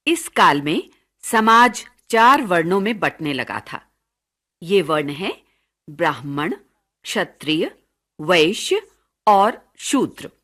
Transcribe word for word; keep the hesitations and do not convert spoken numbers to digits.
इस काल में समाज चार वर्णों में बंटने लगा था। ये वर्ण हैं ब्राह्मण, क्षत्रिय, वैश्य और शूद्र।